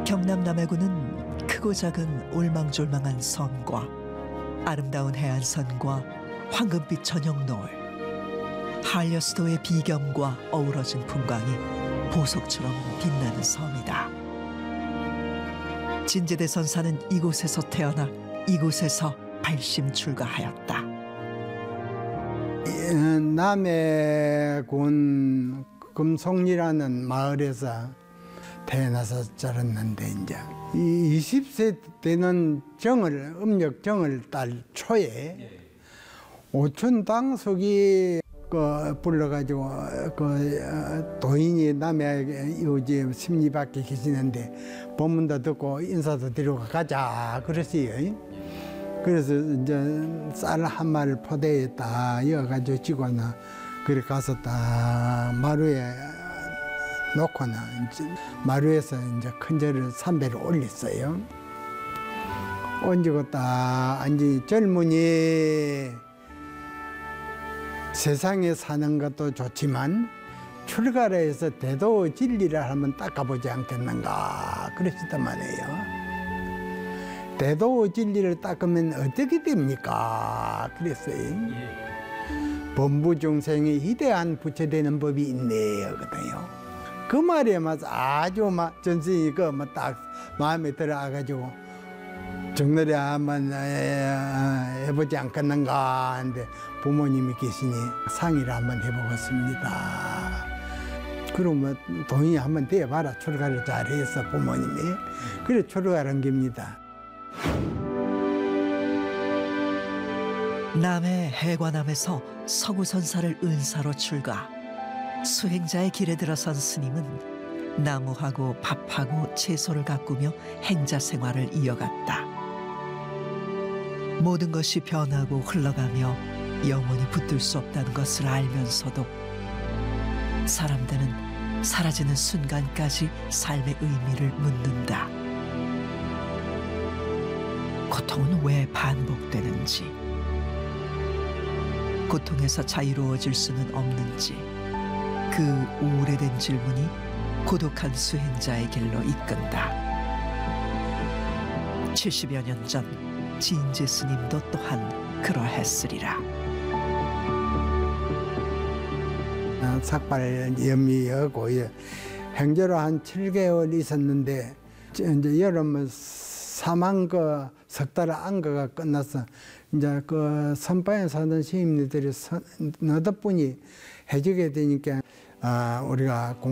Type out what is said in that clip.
경남 남해군은 크고 작은 올망졸망한 섬과 아름다운 해안선과 황금빛 저녁노을, 한려수도의 비경과 어우러진 풍광이 보석처럼 빛나는 섬이다. 진제대 선사는 이곳에서 태어나 이곳에서 발심 출가하였다. 남해군 금송리라는 마을에서 태어나서 자랐는데 이제 20세 되는 음력 정을 달 초에 오춘당석이 불러가지고 도인이 남해 요즘 심리 밖에 계시는데 법문도 듣고 인사도 드리고 가자 그랬어요. 그래서 이제 쌀 한 마리를 포대에 딱 이어가지고 지고나 그래 가서 딱 마루에 놓고는 이제 마루에서 이제 큰 절을 삼배를 올렸어요. 얹고 딱 앉이 젊은이 세상에 사는 것도 좋지만 출가를 해서 대도 진리를 한번 닦아보지 않겠는가 그랬단 말이에요. 대도 진리를 닦으면 어떻게 됩니까? 그랬어요. 범부중생이 위대한 부처되는 법이 있네요거든요. 그 말에 맞아 아주 막 전생이 딱 마음에 들어가지고 정렬에 한번 해보지 않겠는가 하는데 부모님이 계시니 상의를 한번 해보겠습니다. 그러면 돈이 한번 대봐라 출가를 잘해서 부모님이 그래 출가한 겁니다. 남해 해관암에서 서구선사를 은사로 출가. 수행자의 길에 들어선 스님은 나무하고 밥하고 채소를 가꾸며 행자 생활을 이어갔다. 모든 것이 변하고 흘러가며 영원히 붙들 수 없다는 것을 알면서도 사람들은 사라지는 순간까지 삶의 의미를 묻는다. 고통은 왜 반복되는지, 고통에서 자유로워질 수는 없는지, 그 오래된 질문이 고독한 수행자의 길로 이끈다. 70여 년 전 진제 스님도 또한 그러했으리라. 삭발 염이하고 행제로 한 7개월 있었는데 이제 여름 사망 석 달 안거가 끝나서 이제 그 선방에 사는 스님들이 너덕분이 해주게 되니까 우리가